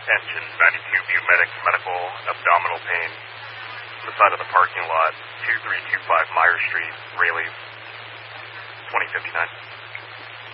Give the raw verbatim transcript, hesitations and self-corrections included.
Engine ninety-two View Medic, medical abdominal pain. On the side of the parking lot, two three two five Meyer Street, Raleigh, twenty fifty-nine.